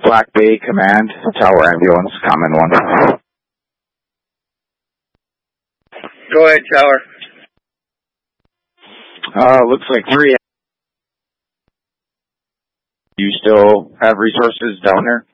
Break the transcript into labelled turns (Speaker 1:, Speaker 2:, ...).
Speaker 1: Black Bay Command, Tower Ambulance, Common 1.
Speaker 2: Go ahead, Tower.
Speaker 1: Looks like 3. You still have resources down there?